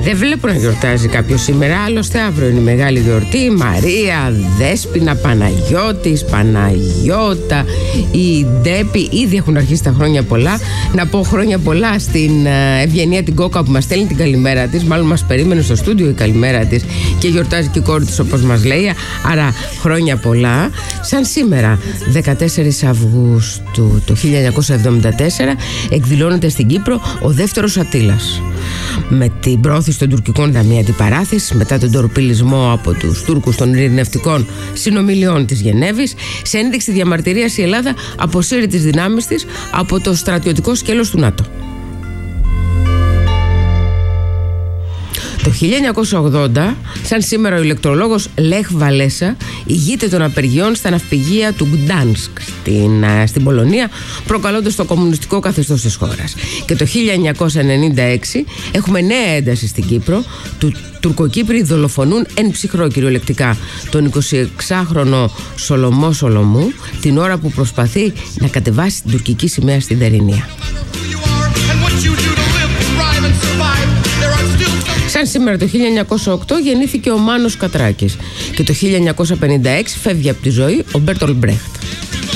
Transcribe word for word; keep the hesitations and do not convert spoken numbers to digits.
Δεν βλέπω να γιορτάζει κάποιο σήμερα, άλλωστε αύριο είναι η μεγάλη γιορτή. Μαρία, Δέσποινα, Παναγιώτης, Παναγιώτα, η Ντέπη. Ήδη έχουν αρχίσει τα χρόνια πολλά. Να πω χρόνια πολλά στην Ευγενία την Κόκα που μας στέλνει την καλημέρα της. Μάλλον μας περίμενε στο στούντιο η καλημέρα της και γιορτάζει και η κόρη της όπως μας λέει. Άρα χρόνια πολλά. Σαν σήμερα, δεκατέσσερις Αυγούστου το χίλια εννιακόσια εβδομήντα τέσσερα, εκδηλώνεται στην Κύπρο ο δεύτερος Αττήλας. Με την πρόθεση των τουρκικών δαμία αντιπαράθεσης μετά τον τορπιλισμό από τους Τούρκους των ειρηνευτικών συνομιλιών της Γενέβης, σε ένδειξη διαμαρτυρίας η Ελλάδα αποσύρει τις δυνάμεις της από το στρατιωτικό σκέλος του ΝΑΤΟ. Το χίλια εννιακόσια ογδόντα, σαν σήμερα, ο ηλεκτρολόγος Λεχ Βαλέσα ηγείται των απεργιών στα ναυπηγεία του Γκτάνσκ στην, στην Πολωνία, προκαλώντας το κομμουνιστικό καθεστώς της χώρας. Και το χίλια εννιακόσια ενενήντα έξι έχουμε νέα ένταση στην Κύπρο. Του Τουρκοκύπροι δολοφονούν εν ψυχρό κυριολεκτικά τον εικοσιεξάχρονο Σολομό Σολομού την ώρα που προσπαθεί να κατεβάσει την τουρκική σημαία στην Τερηνία. Σαν σήμερα το χίλια εννιακόσια οκτώ γεννήθηκε ο Μάνος Κατράκης και το χίλια εννιακόσια πενήντα έξι φεύγει από τη ζωή ο Μπέρτολτ Μπρέχτ.